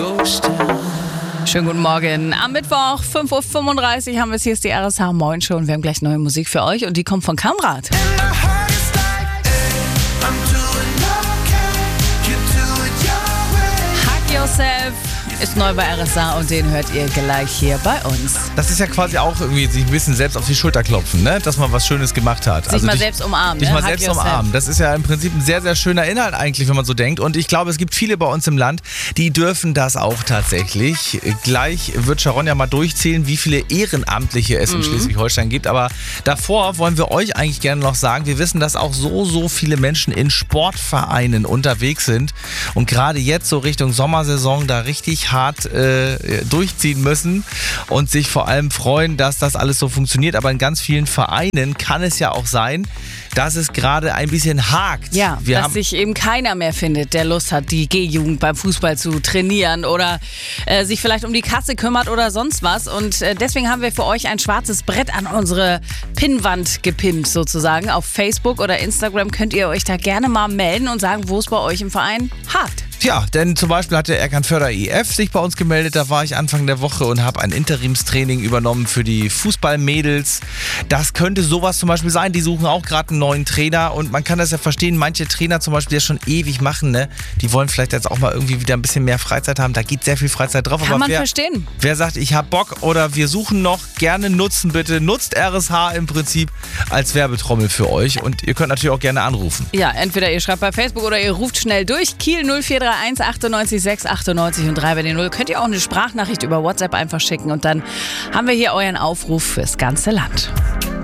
Schönen guten Morgen. Am Mittwoch, 5.35 Uhr haben wir es. Hier ist die RSH Moin Show und wir haben gleich neue Musik für euch und die kommt von Kamrat. Hug Yourself ist neu bei RSH und den hört ihr gleich hier bei uns. Das ist ja quasi auch irgendwie sich ein bisschen selbst auf die Schulter klopfen, ne? Dass man was Schönes gemacht hat. Sich mal selbst umarmen. Dich ne? mal selbst umarmen. Das ist ja im Prinzip ein sehr, sehr schöner Inhalt eigentlich, wenn man so denkt. Und ich glaube, es gibt viele bei uns im Land, die dürfen das auch tatsächlich. Gleich wird Sharon ja mal durchzählen, wie viele Ehrenamtliche es in Schleswig-Holstein gibt. Aber davor wollen wir euch eigentlich gerne noch sagen, wir wissen, dass auch so viele Menschen in Sportvereinen unterwegs sind und gerade jetzt so Richtung Sommersaison da richtig hart durchziehen müssen und sich vor allem freuen, dass das alles so funktioniert. Aber in ganz vielen Vereinen kann es ja auch sein, dass es gerade ein bisschen hakt. Ja, dass sich eben keiner mehr findet, der Lust hat, die G-Jugend beim Fußball zu trainieren oder sich vielleicht um die Kasse kümmert oder sonst was. Und deswegen haben wir für euch ein schwarzes Brett an unsere Pinnwand gepinnt sozusagen. Auf Facebook oder Instagram könnt ihr euch da gerne mal melden und sagen, wo es bei euch im Verein hakt. Ja, denn zum Beispiel hat der Eckernförder IF sich bei uns gemeldet. Da war ich Anfang der Woche und habe ein Interimstraining übernommen für die Fußballmädels. Das könnte sowas zum Beispiel sein. Die suchen auch gerade einen neuen Trainer und man kann das ja verstehen. Manche Trainer zum Beispiel, die das schon ewig machen, ne? Die wollen vielleicht jetzt auch mal irgendwie wieder ein bisschen mehr Freizeit haben. Da geht sehr viel Freizeit drauf. Kann man verstehen. Wer sagt, ich habe Bock oder wir suchen noch, gerne nutzen bitte. Nutzt RSH im Prinzip als Werbetrommel für euch und ihr könnt natürlich auch gerne anrufen. Ja, entweder ihr schreibt bei Facebook oder ihr ruft schnell durch. Kiel 0431 98 6 98 und 3 bei den 0. Könnt ihr auch eine Sprachnachricht über WhatsApp einfach schicken und dann haben wir hier euren Aufruf fürs ganze Land.